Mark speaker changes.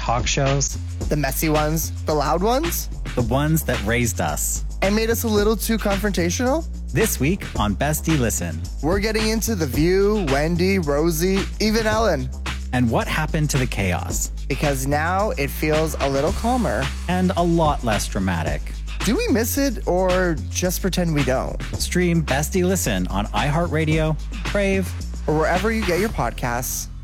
Speaker 1: talk shows.
Speaker 2: The messy ones, the loud ones.
Speaker 1: The ones that raised us.
Speaker 2: And made us a little too confrontational.
Speaker 1: This week on Bestie Listen.
Speaker 2: We're getting into The View, Wendy, Rosie, even Ellen.
Speaker 1: And what happened to the chaos.
Speaker 2: Because now it feels a little calmer.
Speaker 1: And a lot less dramatic.
Speaker 2: Do we miss it or just pretend we don't?
Speaker 1: Stream Bestie Listen on iHeartRadio, Crave,
Speaker 2: or wherever you get your podcasts.